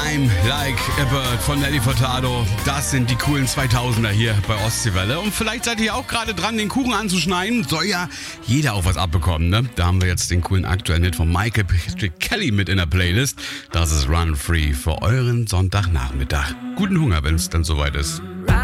I'm Like a Bird von Nelly Furtado. Das sind die coolen 2000er hier bei Ostseewelle. Und vielleicht seid ihr auch gerade dran, den Kuchen anzuschneiden. Soll ja jeder auch was abbekommen, ne? Da haben wir jetzt den coolen aktuellen Hit von Michael Patrick Kelly mit in der Playlist. Das ist Run Free für euren Sonntagnachmittag. Guten Hunger, wenn es dann soweit ist.